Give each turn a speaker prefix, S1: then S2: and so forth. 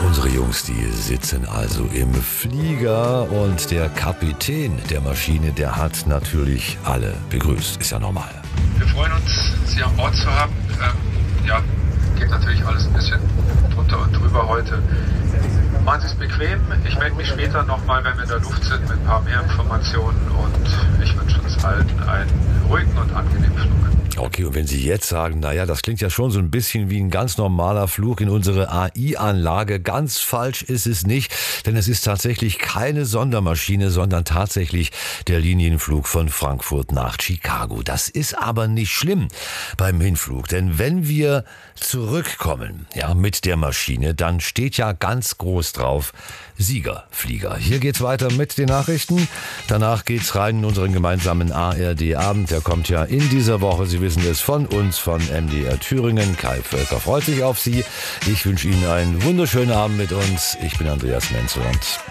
S1: Unsere Jungs, die sitzen also im Flieger und der Kapitän der Maschine, der hat natürlich alle begrüßt. Ist ja normal.
S2: Wir freuen uns, Sie an Bord zu haben. Geht natürlich alles ein bisschen drunter und drüber heute. Machen Sie es bequem. Ich melde mich später nochmal, wenn wir in der Luft sind, mit ein paar mehr Informationen und ich wünsche uns allen einen ruhigen und angenehmen Flug.
S1: Okay, und wenn Sie jetzt sagen, naja, das klingt ja schon so ein bisschen wie ein ganz normaler Flug in unsere AI-Anlage, ganz falsch ist es nicht, denn es ist tatsächlich keine Sondermaschine, sondern tatsächlich der Linienflug von Frankfurt nach Chicago. Das ist aber nicht schlimm beim Hinflug, denn wenn wir zurückkommen, ja, mit der Maschine, dann steht ja ganz groß drauf, Siegerflieger. Hier geht's weiter mit den Nachrichten. Danach geht's rein in unseren gemeinsamen ARD-Abend. Der kommt ja in dieser Woche, Sie wissen es, von uns, von MDR Thüringen. Kai Völker freut sich auf Sie. Ich wünsche Ihnen einen wunderschönen Abend mit uns. Ich bin Andreas Menzel und